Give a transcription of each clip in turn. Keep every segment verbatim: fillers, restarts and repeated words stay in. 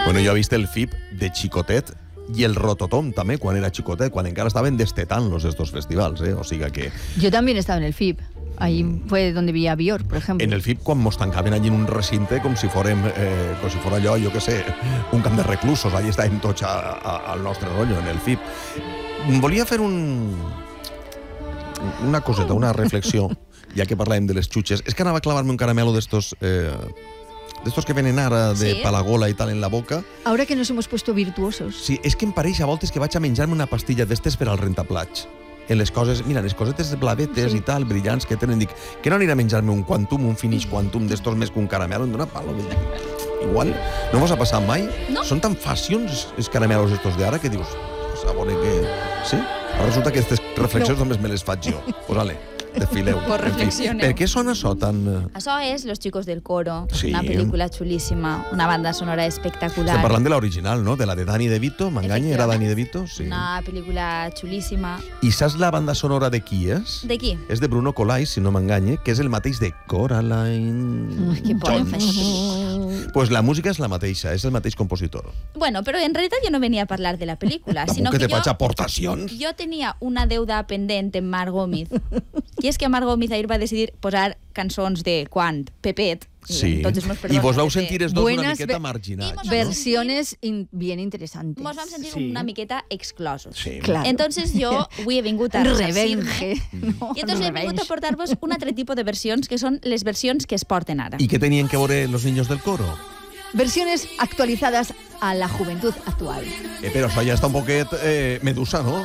Bueno, jo he vist el F I P de xicotet i el Rototom també, quan era xicotet, quan encara estaven destetant-los estos festivals, eh? O sigui que... Yo también estaba en el F I P. Ahí fue donde vi a Bior, por ejemplo. En el F I P, quan mos tancaven allí en un recinte, com si fórem, eh, com si fora allò, jo què sé, un camp de reclusos, allí estàvem tots a, a, al nostre rotllo, en el F I P. Volia fer un... una coseta, una reflexió, ja que parlàvem de les xutxes. És que anava a clavar-me un caramelo d'estos... Eh, d'estos que venen ara de Sí. palagola i tal en la boca. Ahora que nos hemos puesto virtuosos. Sí, és que em pareix a voltes que vaig a menjar-me una pastilla d'estes per al rentaplats. En les coses, mira, les cosetes blavetes Sí. i tal, brillants que tenen, dic, que no aniré a menjar-me un quantum, un finish quantum d'estos més que un caramelo, em dona palo. Igual, no vos ha passat mai? No. Són tan fàcions els caramelos estos d'ara que dius, a veure que... Sí? Resulta que aquestes reflexions no. només me les faig jo. Pues vale, desfileu. Pues reflexioneu. Per què són això tan... Això és Los chicos del coro, Sí. una pel·lícula xulíssima, una banda sonora espectacular. Estem parlant de l'original, no? De la de Danny DeVito, m'enganya? Era Danny DeVito? Sí. Una pel·lícula xulíssima. I saps la banda sonora de qui és? De qui? És de Bruno Colais, si no m'enganye, que és el mateix de Coraline. Ai, que poden fer aquesta pel·lícula. Pues la música és la mateixa, és el mateix compositor. Bueno, però en realitat jo no venia a parlar de la pel·lícula, sinó que que te faig jo, aportacions. jo tenia una deuda pendent amb Marc Gómez. I és que Marc Gómez ahir va decidir posar cançons de quan? Pepet. Sí. Entonces nos I perdona, vos vau Pepe. sentir els dos una Buenas miqueta ve- marginats. I mos no? Versiones in- bien interesantes. Mos vam sentir Sí. una miqueta exclosos. Sí. Claro. Entonces jo avui he vingut a ressarcir-me. Revenge. No, I entonces he vingut a revenge. portar-vos un altre tipus de versions, que són les versions que es porten ara. I què tenien que veure los niños del coro? Versiones actualizadas a la juventud actual. Eh, però això ja està un poquet eh, medusa, no?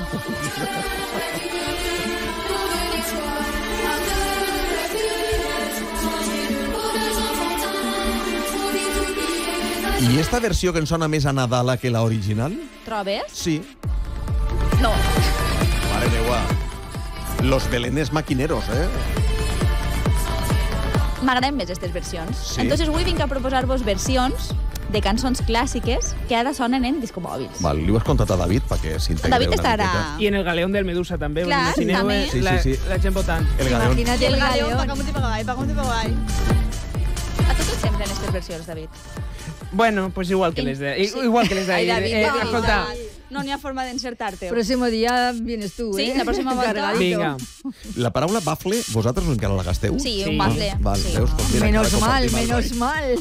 I esta versió que ens sona més a Nadala que la original? Trobes? Sí. No. Mare meua. Los belenes maquineros, eh? M'agraden més aquestes versions. Sí. Entonces avui vinc a proposar-vos versions de cançons clàssiques que ara sonen en discomòbils. Val, li ho has contat a David perquè s'integri David una estarà... miqueta. I en el galeón del Medusa també. Clar, imagineu, també. eh, Sí, sí, la, sí. la gent votant. El galeón. Imagínate el Galeón, galeón. pagamos y pagai, pagamos y pagai. A tu què et semblen aquestes versions, David? Bueno, pues igual que les de... Sí. Igual que les de Ai, ahí. David, eh, David, escolta, David. No n'hi ha forma d'encertar-te. Próximo día vienes tú, Sí, ¿eh? la próxima volta. Cargadito. vinga. La paraula bafle, vosaltres encara la gasteu? Sí, Sí. un bafle. Val, sí. veus? Doncs mira, Menos encara mal, compartim el menos ball. mal.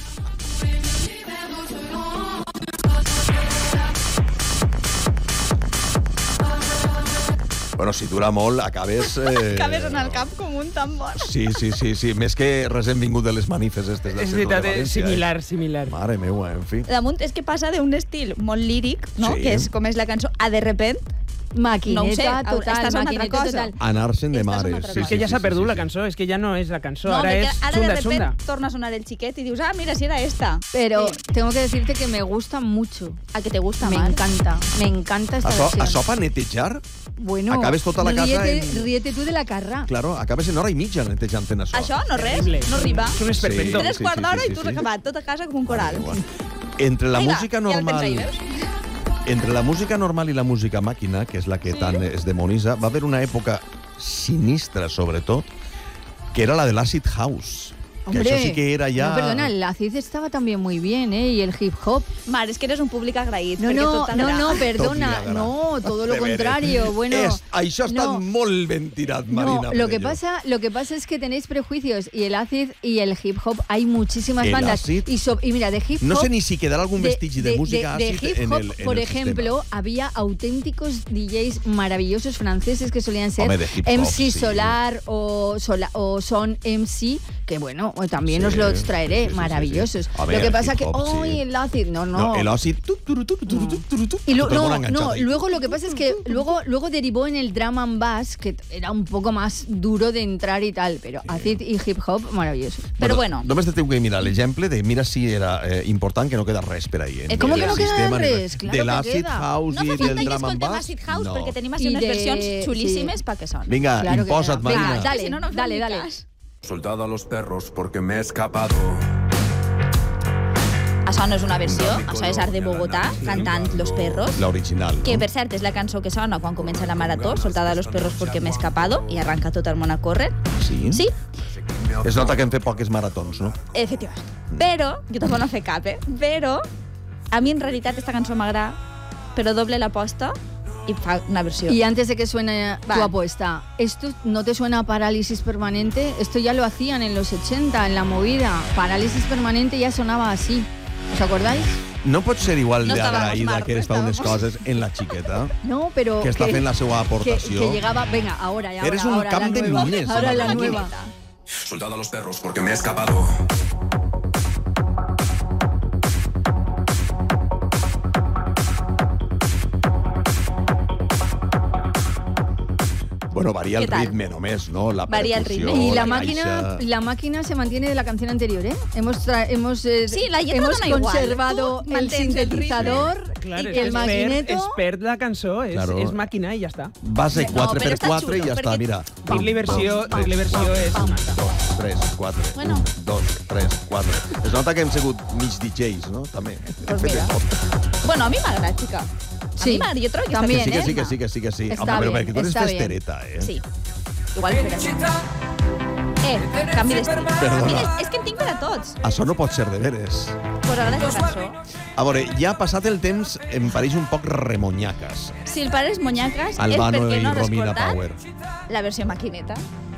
Bueno, si dura molt, acabes... Eh... Acabes en el cap com un tambor. Sí, sí, sí, sí. Més que res hem vingut de les manifes estes del És centre veritat, de eh, València. similar, Eh? similar. Mare meua, en fi. Damunt és que passa d'un estil molt líric, no? Sí. Que és com és la cançó, a de repent, Maquineta No ho sé, total, estàs en una altra maquineta cosa. total. Anar-se'n de Estàs mare. en una altra Sí, cosa. sí, Que ja sí, s'ha sí, perdut sí, la sí. cançó, és que ja no és la cançó, no, ara perquè és ara de Sunda, repent Sunda. torna a sonar el xiquet i dius, ah, mira, si era esta. Pero Sí. tengo que decirte que me gusta mucho. A que te gusta Me más. encanta, me encanta esta Això, versión. això per netejar, Bueno, acabes tota la casa ríete, en- ríete tú de la carra. claro, acabes en hora i mitja netejant fent això. Això no res, Terrible. no arriba. És un esperpento. Sí. Tres quarts d'hora sí, i tu sí. has acabat tota casa com un coral. Mare meua. Entre la Vinga, música ja el tens normal... ahí, veus? Entre la música normal i la música màquina, que és la que tant es demonitza, va haver una època sinistra, sobretot, que era la de l'acid house. Que això sí que era ja... No, perdona, el acid estaba también muy bien, ¿eh? Y el hip hop. Mar, és que eres un públic agraït. No, perquè no, tot no, t'agrada. no, Tot li perdona. agrada. No, todo lo De veres. contrario. Bueno, És, això està no. molt ben tirat, Marina. No, lo que, Perello. pasa, lo que pasa es que tenéis prejuicios y el acid y el hip hop hay muchísimas El bandas. acid- Y, so- y mira, de hip hop... No sé ni si quedarà algun vestigi de, música de àcid hip en hop, el, en por el ejemplo, sistema. había auténticos D Js maravillosos franceses que solían ser Hombre, de hip hop, M C sí. Solar o, Sola- o Son M C, que bueno, también Sí, os los traeré, sí, sí, sí, maravillosos. sí, sí. A ver, Lo que pasa hip que, hop, sí. ¡ay, el acid! No, no. No, el àcid... Tu, tu, tu, tu, tu, tu, tu, tu, Y lo- tot el món no, enganxat no, ahí. luego lo que pasa es que luego, luego derivó en el drum and bass, que era un poco más duro de entrar y tal, pero acid y hip hop, maravilloso. Però bueno. Només te tinc que mirar l'exemple de mira si era eh, important, que no queda res per ahí. Eh? Com Ni que del no queda sistema, ni res? res. Claro de que l'acid queda. house No i fa del falta que drum and escoltem bass. Acid House, no. perquè tenim així I unes de- versions sí. xulíssimes pa que són. Vinga, Claro que imposa't, queda. Marina. Venga, dale, Si no, no fem dale, ni dale. cas. Soltado a los perros porque me he escapado. Això no és una versió, això és Art de Bogotà, cantant Los Perros. L'original, Que, no? per cert, és la cançó que sona quan comença la marató, Soltada a los perros porque me he escapado, i arranca tot el món a córrer. Sí? Sí, Es nota que hem fet poques maratons, no? efectivament. Però, jo tampoc no he fet cap, eh? Però a mi en realitat esta cançó m'agrada, però doble l'aposta y fa una versión. Y antes de que suene Va. tu apuesta, ¿esto no te suena a Parálisis Permanente? Esto ya lo hacían en los ochenta, en la movida. Parálisis Permanente ya sonaba así. ¿Os acordáis? No pot ser igual No estábamos, d'agraïda Marc, que no eres fa unes estábamos. coses en la xiqueta, No, pero... que està fent la seva que, aportació. que llegaba... Venga, ahora, ya, Eres ahora, un ahora, camp la de nueva. mines, Ahora la Marc. nueva. Soltad a los perros porque me he escapado. Bueno, varia el ¿Qué tal? ritme només, no? La Varia el percussió, ritme. Y la la máquina, caixa... la máquina se mantiene de la canción anterior, ¿eh? Hemos, tra- hemos, eh, Sí, la lletra hemos dona igual. conservado Tú el mantens el sintetizador Clar, y és el que maquineto. Es perd la cançó, és, Claro. és màquina i ja està. Base No, quatre però per està quatre i xulo, ja està, perquè- mira. Dir-li versió, dir-li versió és Un, massa. dos, tres, quatre. Bueno. Un, dos, tres, quatre. Es nota que hem sigut mig D Js, no? També. Hem fet mira. de tot. Bueno, a mi m'agrada, xica. A Sí, mi m'agrada, jo trobo que també. està Que sí, Bien, que ¿eh? sí, que sí, que sí, que sí. Està Home, però bien, perquè tu eres està bien. festereta, eh? Sí. Igual que això. Eh, canvi d'estil. Perdona. Canvi d'estil. És que en tinc per a tots. Això no pot ser de veres. Pues agrada aquesta cançó. A veure, ja passat el temps, em pareix un poc remonyaques. Si el pare és monyaques, Albano és perquè i no has Romina escoltat Power. la versió maquineta.